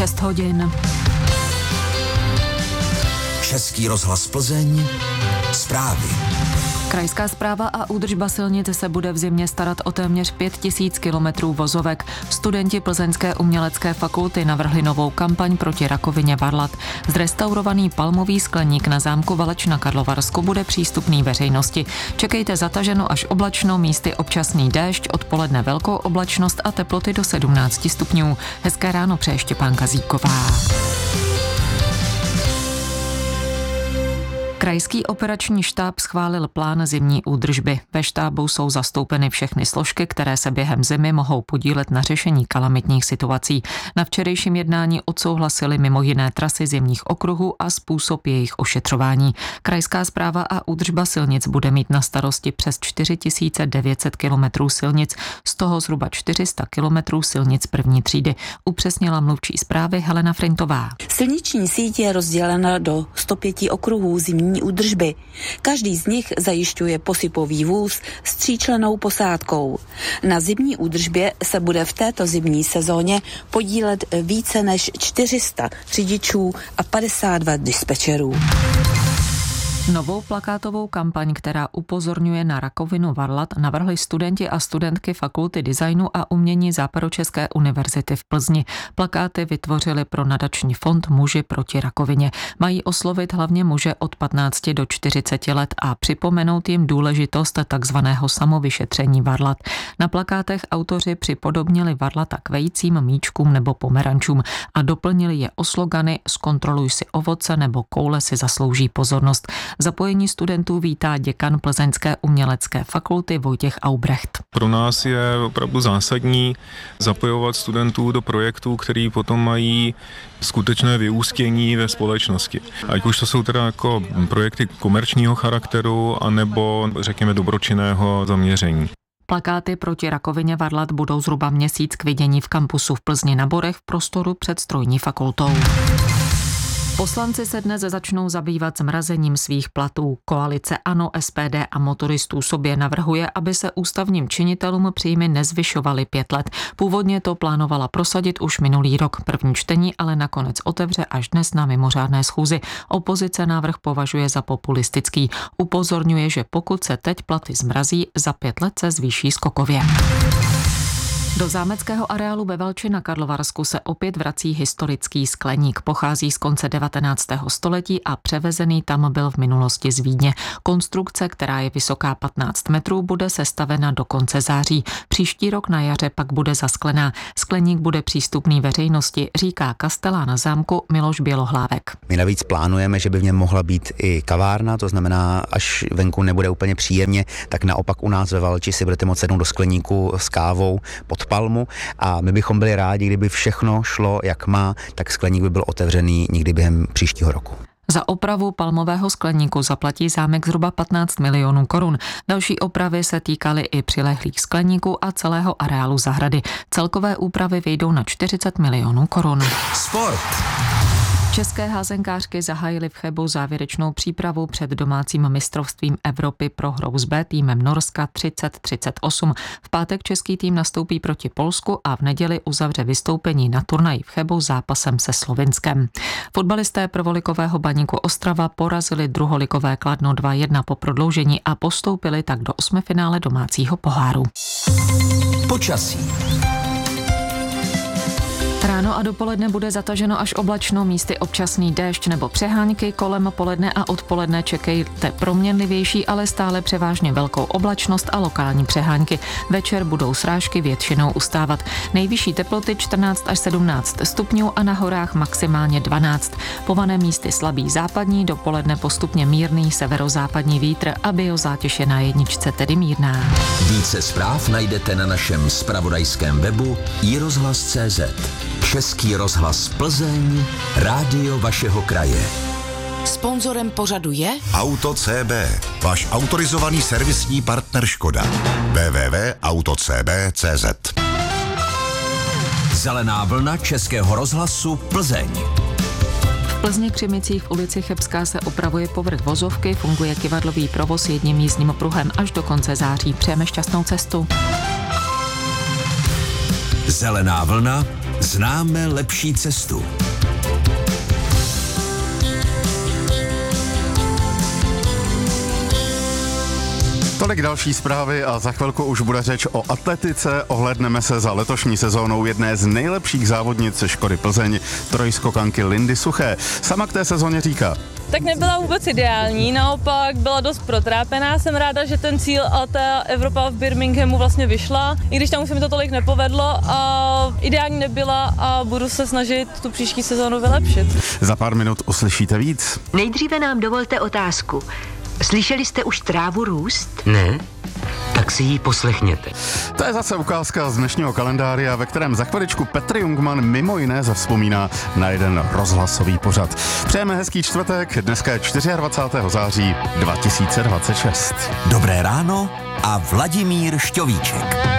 6 hodin. Český rozhlas Plzeň, zprávy. Krajská správa a údržba silnic se bude v zimě starat o téměř 5000 kilometrů vozovek. Studenti Plzeňské umělecké fakulty navrhli novou kampaň proti rakovině varlat. Zrestaurovaný palmový skleník na zámku Valeč na Karlovarsku bude přístupný veřejnosti. Čekejte zataženo až oblačno, místy občasný déšť, odpoledne velkou oblačnost a teploty do 17 stupňů. Hezké ráno přeje Štěpánka Zíková. Krajský operační štáb schválil plán zimní údržby. Ve štábu jsou zastoupeny všechny složky, které se během zimy mohou podílet na řešení kalamitních situací. Na včerejším jednání odsouhlasili mimo jiné trasy zimních okruhů a způsob jejich ošetřování. Krajská správa a údržba silnic bude mít na starosti přes 4900 kilometrů silnic, z toho zhruba 400 kilometrů silnic první třídy, upřesnila mluvčí zprávy Helena Frintová. Silniční síť je rozdělena do 105 okruhů zimní údržby. Každý z nich zajišťuje posypový vůz s 3člennou posádkou. Na zimní údržbě se bude v této zimní sezóně podílet více než 400 řidičů a 52 dispečerů. Novou plakátovou kampaň, která upozorňuje na rakovinu varlat, navrhli studenti a studentky Fakulty designu a umění Západočeské univerzity v Plzni. Plakáty vytvořili pro nadační fond Muži proti rakovině. Mají oslovit hlavně muže od 15 do 40 let a připomenout jim důležitost takzvaného samovyšetření varlat. Na plakátech autoři připodobnili varlata k vejcím, míčkům nebo pomerančům a doplnili je o slogany Zkontroluj si ovoce nebo koule si zaslouží pozornost. Zapojení studentů vítá děkan Plzeňské umělecké fakulty Vojtěch Aubrecht. Pro nás je opravdu zásadní zapojovat studentů do projektů, který potom mají skutečné vyústění ve společnosti. Ať už to jsou teda jako projekty komerčního charakteru, anebo řekněme dobročinného zaměření. Plakáty proti rakovině varlat budou zhruba měsíc k vidění v kampusu v Plzni na Borech v prostoru před strojní fakultou. Poslanci se dnes začnou zabývat zmrazením svých platů. Koalice ANO, SPD a motoristů sobě navrhuje, aby se ústavním činitelům příjmy nezvyšovaly 5 let. Původně to plánovala prosadit už minulý rok. První čtení ale nakonec otevře až dnes na mimořádné schůzi. Opozice návrh považuje za populistický. Upozorňuje, že pokud se teď platy zmrazí, za 5 let se zvýší skokově. Do zámeckého areálu ve Velči na Karlovarsku se opět vrací historický skleník. Pochází z konce 19. století a převezený tam byl v minulosti z Vídně. Konstrukce, která je vysoká 15 metrů, bude sestavena do konce září. Příští rok na jaře pak bude zasklená. Skleník bude přístupný veřejnosti, říká kastelán zámku Miloš Bělohlávek. My navíc plánujeme, že by v něm mohla být i kavárna, to znamená, až venku nebude úplně příjemně, tak naopak u nás ve Velči si budete moct sednout do skleníku s kávou pod palmu a my bychom byli rádi, kdyby všechno šlo jak má, tak skleník by byl otevřený někdy během příštího roku. Za opravu palmového skleníku zaplatí zámek zhruba 15 milionů korun. Další opravy se týkaly i přilehlých skleníků a celého areálu zahrady. Celkové úpravy vyjdou na 40 milionů korun. Sport. České házenkářky zahájily v Chebu závěrečnou přípravu před domácím mistrovstvím Evropy prohrou s B týmem Norska 30-38. V pátek český tým nastoupí proti Polsku a v neděli uzavře vystoupení na turnaji v Chebu zápasem se Slovinskem. Fotbalisté prvoligového Baníku Ostrava porazili druholigové Kladno 2-1 po prodloužení a postoupili tak do 8finále domácího poháru. Počasí. Ráno a dopoledne bude zataženo až oblačno, místy občasný déšť nebo přehánky, kolem poledne a odpoledne čekejte proměnlivější, ale stále převážně velkou oblačnost a lokální přehánky. Večer budou srážky většinou ustávat. Nejvyšší teploty 14 až 17 stupňů a na horách maximálně 12. Pované místy slabý západní, dopoledne postupně mírný severozápadní vítr a biozátěž je na jedničce, tedy mírná. Více zpráv najdete na našem zpravodajském webu iRozhlas.cz. Český rozhlas Plzeň, rádio vašeho kraje. Sponzorem pořadu je Auto CB, váš autorizovaný servisní partner Škoda. www.autocb.cz. Zelená vlna Českého rozhlasu Plzeň. V Plzni Křimicích v ulici Chebská se opravuje povrch vozovky, funguje kyvadlový provoz jedním jízdním pruhem až do konce září. Přejeme šťastnou cestu. Zelená vlna Známe lepší cestu. Tolik další zprávy a za chvilku už bude řeč o atletice. Ohlédneme se za letošní sezónou jedné z nejlepších závodnic Škody Plzeň, trojskokanky Lindy Suché. Sama k té sezóně říká: Tak nebyla vůbec ideální, naopak byla dost protrápená. Jsem ráda, že ten cíl a ta Evropa v Birminghamu vlastně vyšla, i když tam už se mi to tolik nepovedlo a ideální nebyla a budu se snažit tu příští sezónu vylepšit. Za pár minut uslyšíte víc. Nejdříve nám dovolte otázku. Slyšeli jste už trávu růst? Ne? Tak si ji poslechněte. To je zase ukázka z dnešního kalendária, ve kterém za chviličku Petr Jungmann mimo jiné zavzpomíná na jeden rozhlasový pořad. Přejeme hezký čtvrtek, dneska je 24. září 2026. Dobré ráno a Vladimír Šťovíček.